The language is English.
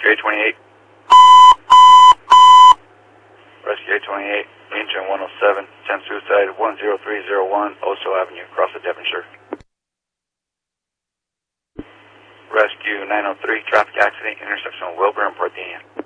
Rescue 828. Rescue 828, engine 107, 10 suicide 10301, Oso Avenue, across the Devonshire. Rescue 903, traffic accident, intersection of Wilbur and Pardenia.